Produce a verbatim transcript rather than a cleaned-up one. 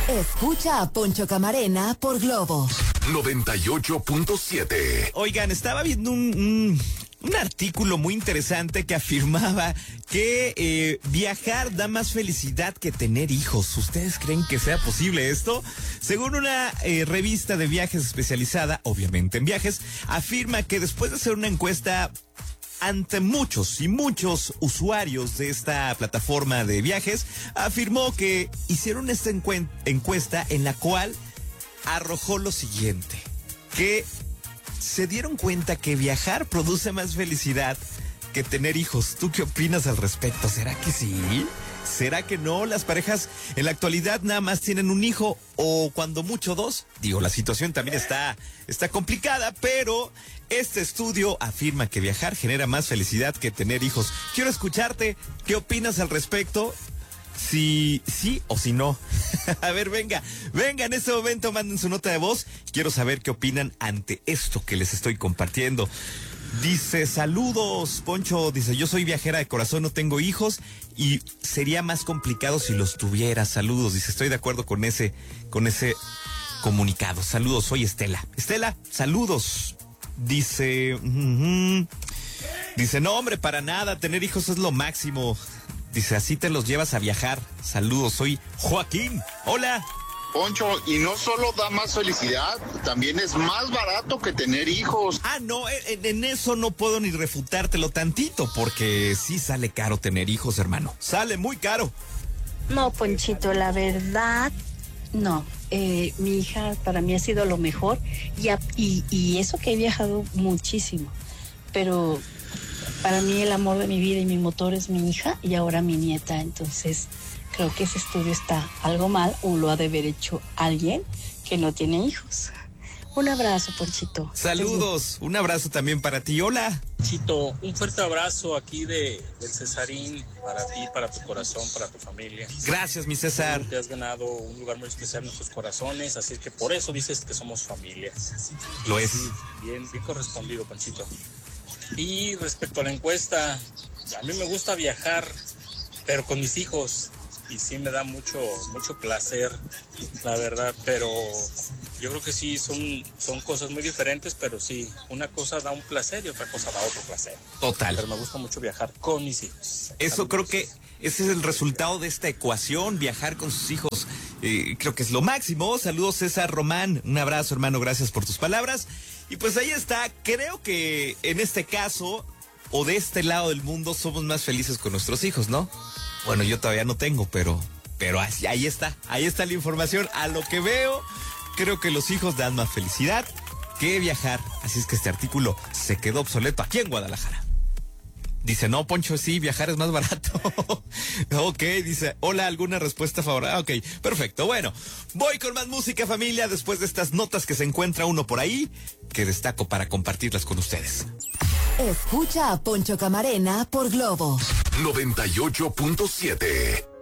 Escucha a Poncho Camarena por Globo noventa y ocho punto siete. Oigan, estaba viendo un, un, un artículo muy interesante que afirmaba que eh, viajar da más felicidad que tener hijos. ¿Ustedes creen que sea posible esto? Según una eh, revista de viajes especializada, obviamente en viajes, afirma que después de hacer una encuesta ante muchos y muchos usuarios de esta plataforma de viajes, afirmó que hicieron esta encuen- encuesta en la cual arrojó lo siguiente, que se dieron cuenta que viajar produce más felicidad que tener hijos. ¿Tú qué opinas al respecto? ¿Será que sí? ¿Será que no? Las parejas en la actualidad nada más tienen un hijo o cuando mucho dos. Digo, la situación también está, está complicada, pero este estudio afirma que viajar genera más felicidad que tener hijos. Quiero escucharte. ¿Qué opinas al respecto? Si sí o si no. A ver, venga, venga, en este momento manden su nota de voz. Quiero saber qué opinan ante esto que les estoy compartiendo. Dice, saludos, Poncho. Dice, yo soy viajera de corazón, no tengo hijos y sería más complicado si los tuviera. Saludos. Dice, estoy de acuerdo con ese, con ese comunicado. Saludos, soy Estela. Estela, saludos. Dice, uh-huh. Dice, no, hombre, para nada, tener hijos es lo máximo. Dice, así te los llevas a viajar. Saludos, soy Joaquín. Hola. Poncho, y no solo da más felicidad, también es más barato que tener hijos. Ah, no, en, en eso no puedo ni refutártelo tantito, porque sí sale caro tener hijos, hermano. Sale muy caro. No, Ponchito, la verdad, no. Eh, mi hija para mí ha sido lo mejor y, a, y, y eso que he viajado muchísimo, pero para mí el amor de mi vida y mi motor es mi hija y ahora mi nieta, entonces creo que ese estudio está algo mal o lo ha de haber hecho alguien que no tiene hijos. Un abrazo, Ponchito. Saludos, un abrazo también para ti. Hola. Chito, un fuerte abrazo aquí de, del Cesarín para ti, para tu corazón, para tu familia. Gracias, mi César. Te has ganado un lugar muy especial en nuestros corazones, así es que por eso dices que somos familia. Lo es. Sí, bien, bien correspondido, Panchito. Y respecto a la encuesta, a mí me gusta viajar, pero con mis hijos. Y sí me da mucho mucho placer, la verdad, pero yo creo que sí son, son cosas muy diferentes, pero sí, una cosa da un placer y otra cosa da otro placer. Total. Pero me gusta mucho viajar con mis hijos. Eso Saludos. creo que ese es el resultado de esta ecuación, viajar con sus hijos. Eh, creo que es lo máximo. Saludos, César Román. Un abrazo, hermano, gracias por tus palabras. Y pues ahí está, creo que en este caso, o de este lado del mundo, somos más felices con nuestros hijos, ¿no? Bueno, yo todavía no tengo, pero, pero ahí, ahí está, ahí está la información. A lo que veo, creo que los hijos dan más felicidad que viajar. Así es que este artículo se quedó obsoleto aquí en Guadalajara. Dice, no, Poncho, sí, viajar es más barato. Ok, dice, hola, ¿alguna respuesta favorable? Ok, perfecto. Bueno, voy con más música, familia, después de estas notas que se encuentra uno por ahí, que destaco para compartirlas con ustedes. Escucha a Poncho Camarena por Globo noventa y ocho punto siete.